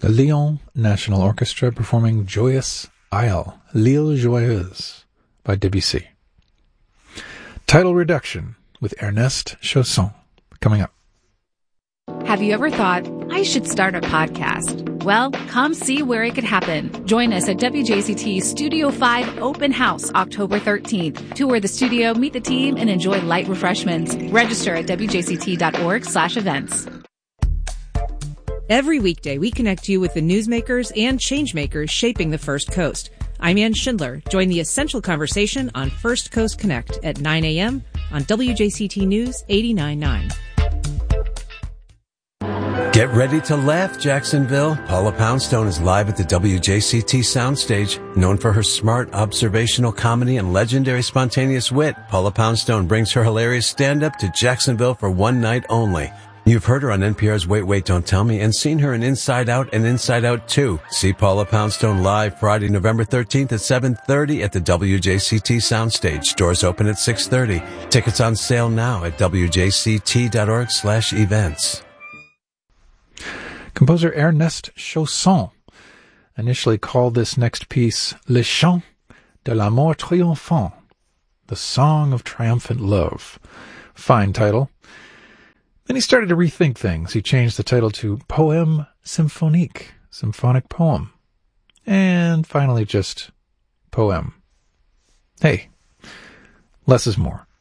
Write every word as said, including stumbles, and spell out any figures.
The Lyon National Orchestra performing Joyous Isle, L'Île Joyeuse by Debussy. Title reduction with Ernest Chausson coming up. Have you ever thought, I should start a podcast? Well, come see where it could happen. Join us at W J C T Studio five Open House October thirteenth. Tour the studio, meet the team, and enjoy light refreshments. Register at W J C T dot org slash events. Every weekday, we connect you with the newsmakers and changemakers shaping the First Coast. I'm Ann Schindler. Join the essential conversation on First Coast Connect at nine a.m. on W J C T News eighty-nine point nine. Get ready to laugh, Jacksonville. Paula Poundstone is live at the W J C T soundstage. Known for her smart, observational comedy and legendary spontaneous wit, Paula Poundstone brings her hilarious stand-up to Jacksonville for one night only. You've heard her on N P R's Wait, Wait, Don't Tell Me and seen her in Inside Out and Inside Out two. See Paula Poundstone live Friday, November thirteenth at seven thirty at the W J C T soundstage. Doors open at six thirty. Tickets on sale now at W J C T dot org slash events. Composer Ernest Chausson initially called this next piece Le Chant de l'amour triomphant, the Song of Triumphant Love. Fine title. Then he started to rethink things. He changed the title to Poème Symphonique, symphonic poem. And finally just Poème. Hey, less is more.